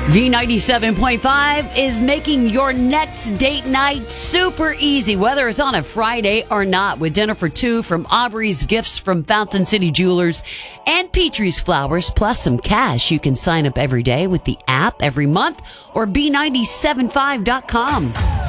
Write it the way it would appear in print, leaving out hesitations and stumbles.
V97.5 is making your next date night super easy, whether it's on a Friday or not, with dinner for two from Aubrey's Gifts from Fountain City Jewelers and Petrie's Flowers, plus some cash. You can sign up every day with the app, every month, or B975.com.